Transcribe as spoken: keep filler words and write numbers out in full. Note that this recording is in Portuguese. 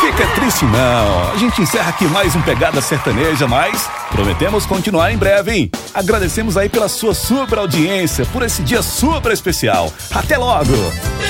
Fica triste não, a gente encerra aqui mais um Pegada Sertaneja, mas prometemos continuar em breve, hein? Agradecemos aí pela sua super audiência, por esse dia super especial. Até logo!